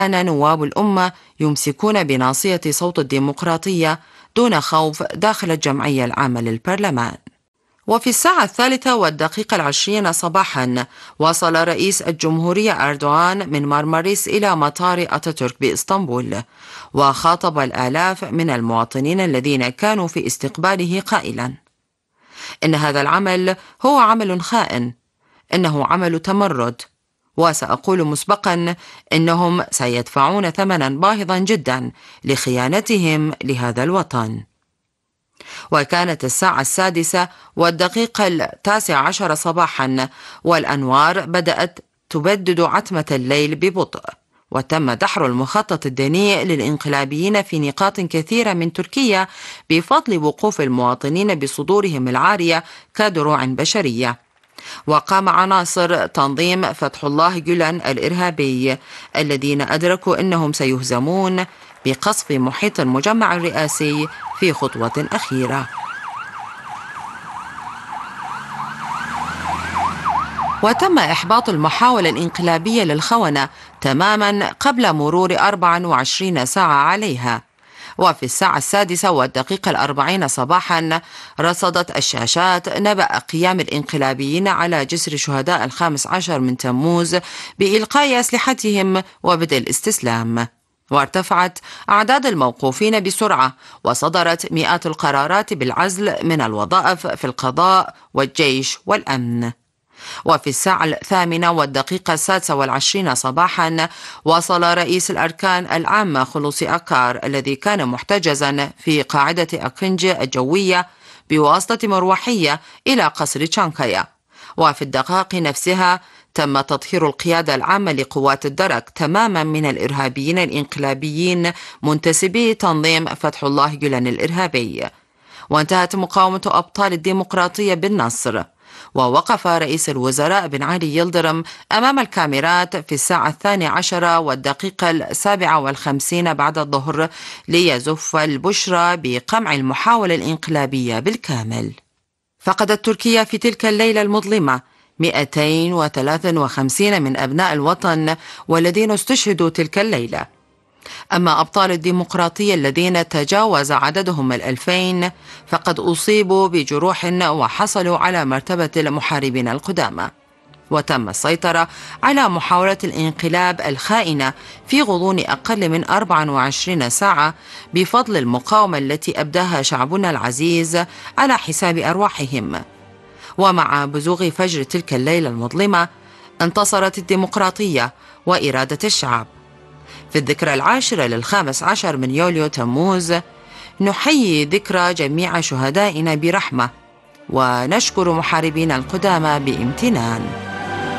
كان نواب الأمة يمسكون بناصية صوت الديمقراطية دون خوف داخل الجمعية العامة للبرلمان. وفي الساعة 3:20 صباحا وصل رئيس الجمهورية أردوغان من مارماريس إلى مطار أتاتورك بإسطنبول، وخاطب الآلاف من المواطنين الذين كانوا في استقباله قائلا: إن هذا العمل هو عمل خائن، إنه عمل تمرد، وسأقول مسبقا إنهم سيدفعون ثمنا باهظا جدا لخيانتهم لهذا الوطن. وكانت الساعة 6:19 صباحا والأنوار بدأت تبدد عتمة الليل ببطء، وتم دحر المخطط الديني للإنقلابيين في نقاط كثيرة من تركيا بفضل وقوف المواطنين بصدورهم العارية كدروع بشرية. وقام عناصر تنظيم فتح الله جولان الإرهابي الذين أدركوا أنهم سيهزمون بقصف محيط المجمع الرئاسي في خطوة أخيرة. وتم إحباط المحاولة الانقلابية للخونة تماما قبل مرور 24 ساعة عليها. وفي الساعة 6:40 صباحا رصدت الشاشات نبأ قيام الانقلابيين على جسر شهداء 15 من تموز بإلقاء أسلحتهم وبدء الاستسلام. وارتفعت أعداد الموقوفين بسرعة، وصدرت مئات القرارات بالعزل من الوظائف في القضاء والجيش والأمن. وفي الساعة 8:26 صباحا وصل رئيس الأركان العامة خلوصي أكار الذي كان محتجزا في قاعدة أكنجي الجوية بواسطة مروحية إلى قصر تشانكايا. وفي الدقائق نفسها تم تطهير القيادة العامة لقوات الدرك تماما من الإرهابيين الإنقلابيين منتسبي تنظيم فتح الله جولان الإرهابي. وانتهت مقاومة أبطال الديمقراطية بالنصر، ووقف رئيس الوزراء بن علي يلدرم أمام الكاميرات في الساعة 12:57 بعد الظهر ليزف البشرى بقمع المحاولة الانقلابية بالكامل. فقدت تركيا في تلك الليلة المظلمة 253 من أبناء الوطن والذين استشهدوا تلك الليلة. أما أبطال الديمقراطية الذين تجاوز عددهم 2000 فقد أصيبوا بجروح وحصلوا على مرتبة المحاربين القدامى. وتم السيطرة على محاولة الانقلاب الخائنة في غضون أقل من 24 ساعة بفضل المقاومة التي أبداها شعبنا العزيز على حساب أرواحهم. ومع بزوغ فجر تلك الليلة المظلمة انتصرت الديمقراطية وإرادة الشعب. في الذكرى 10 15 من يوليو تموز نحيي ذكرى جميع شهدائنا برحمة ونشكر محاربين القدامى بامتنان.